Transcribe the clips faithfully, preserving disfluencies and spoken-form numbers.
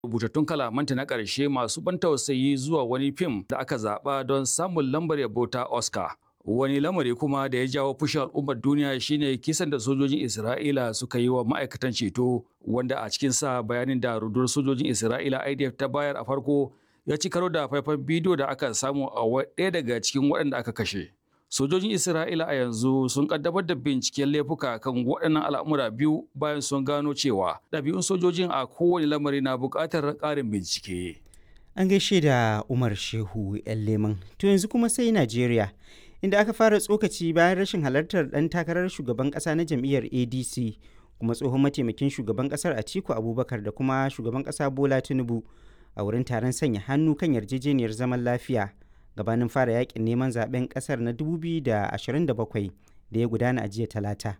rubutattun kalamanta na ƙarshe masu ban tausayi zuwa wani fim da aka zaɓa don samun lambar yabo ta Oscar. Wani lamari kuma da ya jawo fushin al'ummar duniya shine kisan da sojojin Isra'ila suka yi wa ma'aikatan ceto, wanda a cikinsa bayanin da rundunar sojojin Isra'ila I D F ta bayar a farko ya ci karo da faifan bidiyo da aka samu a ɗaya daga cikin waɗanda aka kashe. Sojojin Isra'ila a yanzu sun kaddamar da binciken laifuka kan waɗannan al'amura biyu bayan sun gano cewa ɗabi'un sojojin a kowane lamari na buƙatar ƙarin bincike. An gaishe da Umar Shehu ‘yan Leman. To yanzu kuma sai Najeriya, inda aka fara tsokaci bayan rashin halartar ɗan takarar shugaban ƙasa na jam'iyyar A D C kuma tsohon mataimakin shugaban ƙasar Atiku Abubakar da kuma shugaban ƙasa Bola Tinubu a wurin taron sanya hannu kan yarjejeniyar zaman lafiya gabanin fara yakin neman zaben ƙasar na dubu biyu da ashirin da bakwai da ya gudana a jiya Talata.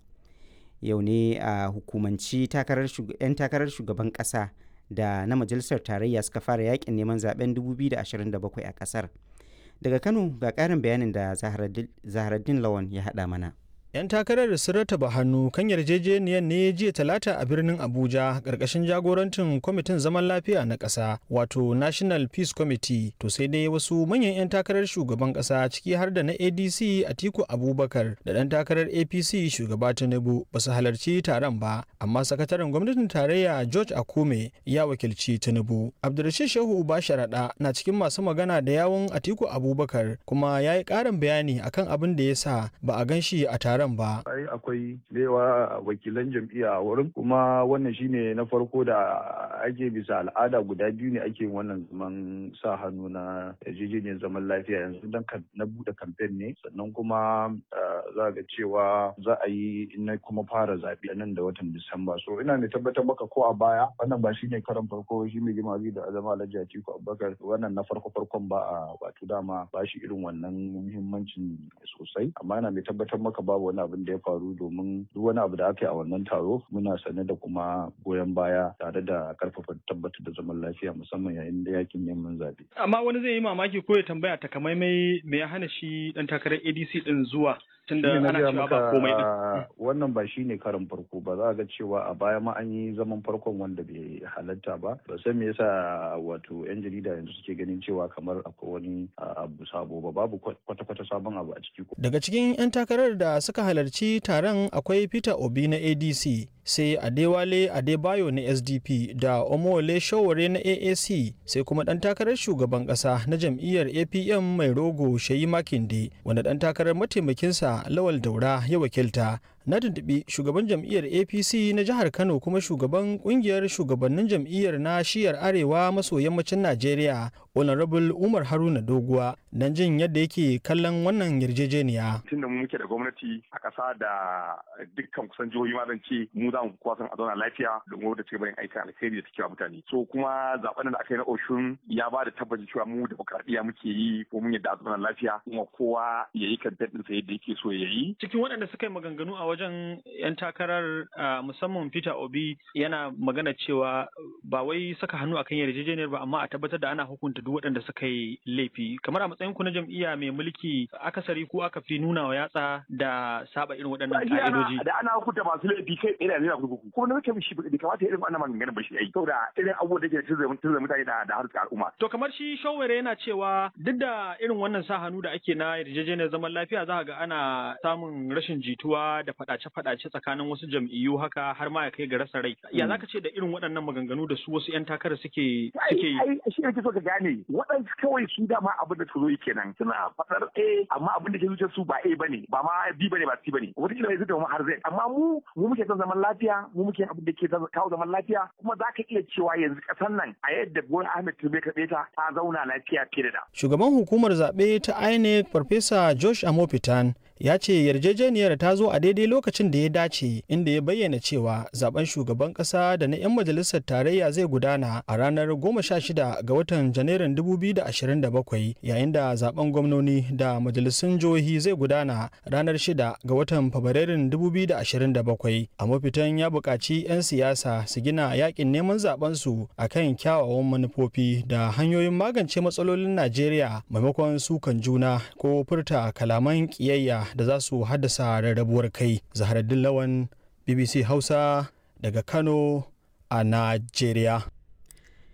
Yau ne a hukumanci 'yan takarar shugaban ƙasa da na majalisar tarayya suka fara yakin neman zaben dubu biyu da ashirin da bakwai a ƙasar. Daga Kano ga ƙarin bayanin da Zaharaddin Lawan ya haɗa mana. 'Yan takarar sun rataba hannu kan yarjejeniyar ne jiya Talata a birnin Abuja ƙarƙashin jagorancin kwamitin zaman lafiya na ƙasa wato National Peace Committee. To sai dai wasu manyan 'yan takarar shugaban ƙasa ciki har da na A D C Atiku Abubakar da ɗan takarar A P C shugaba Tinubu ba su halarci taron ba, amma sakataren gwamnatin tarayya George Akume ya wakilci Tinubu. Abdulrashid Shehu Uba Sharaɗa na cikin masu magana da yawun Atiku Abubakar kuma ya yi ƙarin bayani akan abin da ya sa ba a gan shi a taron ba. Ai akwai lewa wakilan jam'iyya a wurin, kuma wannan shine na farko da ake bisa al'ada guda biyu ne ake wannan zaman sa hannu na yarjejeniyar zaman lafiya yanzu dan na bude kamfen ne, sannan kuma za ga cewa za a yi na kuma fara zaɓe nan da watan Disamba. So ina ne tabbatar maka ko a baya wannan ba shine karan farko shi mai girma da azama Alhaji Atiku Abubakar wannan na farko farkon ba a wato dama ba shi irin wannan muhimmancin sosai, amma ina mai tabbatar maka babu wani abin da ya faru, domin duk wani abu da aka yi a wannan taro muna sane da kuma goyon baya tare da karfafa tabbatar da zaman lafiya musamman yayin da yakin neman zaɓe. Amma wani zai yi mamaki ko ya tambaya takamaimai me ya hana shi dan takarar A D C din zuwa tunda ana cewa ba komai din. Wannan ba shine karin farko ba, za ga cewa a baya ma an yi zaman farkon wanda bai halatta ba. Ba san me yasa wato yan jarida yanzu suke ganin cewa kamar akwai wani abu sabo ba, babu kwata-kwata sabon abu a ciki. Daga cikin 'yan takarar da suka halarci taron akwai Peter Obi na A D C, sai Adewale Adebayo na S D P da Omowole Sowore na A A C, sai kuma ɗan takarar shugaban ƙasa na jam'iyyar A P M mai rogo Sheyi Makinde, wanda ɗan takarar mataimakinsa Lawal Daura ya wakilta. Na tuntuɓi shugaban jam'iyyar A P C na jihar Kano kuma shugaban ƙungiyar shugabannin jam'iyyar na shiyar arewa maso yammacin Najeriya, Honorable Umar Haruna Doguwa, don jin yadda yake kallon wannan yarjejeniya. Tunda mu muke da gwamnati a ƙasa da dukkan kusan jihohi ma zan ce mu za mu kuwa san a zauna lafiya domin wadda ci gaba yin aikin alkhairi da take wa mutane. So kuma zaben da aka yi na Oshun ya ba da tabbacin cewa mu demokradiyya muke yi ko mun yadda a zauna lafiya kuma kowa ya yi kan daɗinsa yadda yake so ya yi. Cikin waɗanda suka yi maganganu a wajen 'yan takarar musamman Peter Obi yana magana cewa ba wai saka hannu akan yarjejeniyar ba, amma a tabbatar da ana hukunta duk waɗanda suka yi laifi. Kamar a matsayin ku na jam'iyya mai mulki akasari ko aka fi nuna wa yatsa da saba irin waɗannan ka'idoji. Da ana hukunta masu laifi kai tsaye da zai kurkuku. Ko na mutum shi bai kamata irin wannan maganganun ba shi yayi. Saboda irin abubuwan da ke tunzura mutane da da harkar al'umma. To kamar shi Showere yana cewa duk da irin wannan sa hannu da ake na yarjejeniyar zaman lafiya za ga ana samun rashin jituwa da faɗace-faɗace tsakanin wasu jam'iyyu haka har ma ya kai ga rasa rai. Ya zaka ce da irin waɗannan maganganu da su wasu 'yan takara suke suke yi? Ai shi yake so ka gane waɗansu kawai su dama abin da su zo kenan suna faɗar A amma abin da ke zuciyar su ba A bane ba ma B bane ba C bane. Wata kila zai zama har zai amma mu mu muke son zaman lafiya mu muke abin da ke kawo zaman lafiya kuma za ka iya cewa yanzu ƙasar nan a yadda Bola Ahmed Tinubu ya karɓe ta ta zauna lafiya fiye da. Shugaban hukumar zaɓe ta I N E C Farfesa Josh Amopitan ya ce yarjejeniyar ta zo a daidai lokacin da ya dace, inda ya bayyana cewa zaben shugaban kasa da na 'yan majalisar tarayya zai gudana a ranar goma sha shida ga watan janairun dubu biyu da ashirin da bakwai, yayin da zaben gwamnoni da majalisun jihohi zai gudana ranar shida ga watan fabrairun dubu biyu da ashirin da bakwai. A mafitan ya buƙaci 'yan siyasa su gina yakin neman zaben su akan kyawawan manufofi da hanyoyin magance matsalolin Najeriya maimakon sukan juna ko furta kalaman ƙiyayya da za su haddasa rarrabuwar kai. Zaharaddin Lawan, B B C Hausa daga Kano a Najeriya.